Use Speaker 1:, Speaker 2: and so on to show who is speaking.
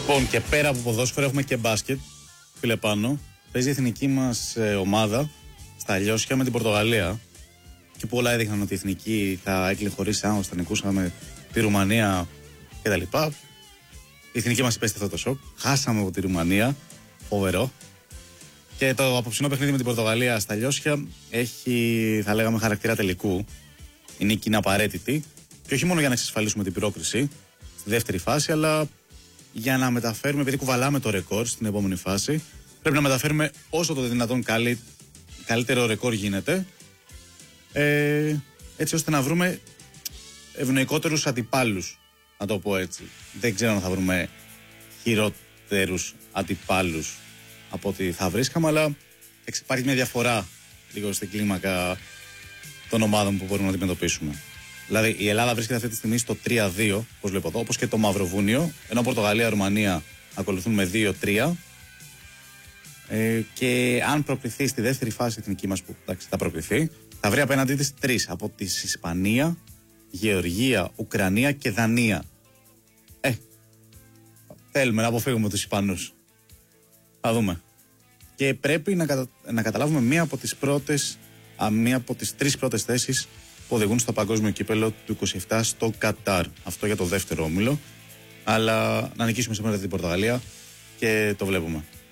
Speaker 1: Λοιπόν, και πέρα από ποδόσφαιρο έχουμε και μπάσκετ. Φίλε Πάνο, παίζει η εθνική μας ομάδα στα Λιώσια με την Πορτογαλία. Και που όλα έδειχναν ότι η εθνική θα έκλεινε χωρίς άγχος, θα νικούσαμε τη Ρουμανία κτλ. Η εθνική μας υπέστη αυτό το σοκ. Χάσαμε από τη Ρουμανία. Φοβερό. Και το απόψινό παιχνίδι με την Πορτογαλία στα Λιώσια έχει, θα λέγαμε, χαρακτήρα τελικού. Η νίκη είναι απαραίτητη. Και όχι μόνο για να εξασφαλίσουμε την πρόκριση στη δεύτερη φάση, αλλά για να μεταφέρουμε, επειδή κουβαλάμε το ρεκόρ στην επόμενη φάση, πρέπει να μεταφέρουμε όσο το δυνατόν καλύτερο ρεκόρ γίνεται, έτσι ώστε να βρούμε ευνοϊκότερους αντιπάλους, να το πω έτσι. Δεν ξέρω αν θα βρούμε χειρότερους αντιπάλους από ό,τι θα βρίσκαμε, αλλά υπάρχει μια διαφορά λίγο στην κλίμακα των ομάδων που μπορούμε να αντιμετωπίσουμε. Δηλαδή η Ελλάδα βρίσκεται αυτή τη στιγμή στο 3-2, όπως βλέπω εδώ, όπως και το Μαυροβούνιο, ενώ Πορτογαλία, Ρουμανία ακολουθούν με 2-3. Και αν προκριθεί στη δεύτερη φάση η εθνική μας, που εντάξει, θα προκριθεί, θα βρει απέναντί της 3 από τη Ισπανία, Γεωργία, Ουκρανία και Δανία. Θέλουμε να αποφύγουμε τους Ισπανούς. Θα δούμε. Και πρέπει να καταλάβουμε μία από τις 3 πρώτες θέσεις που οδηγούν στο παγκόσμιο κύπελο του 27 στο Κατάρ. Αυτό για το δεύτερο όμιλο. Αλλά να νικήσουμε σήμερα την Πορτογαλία και το βλέπουμε.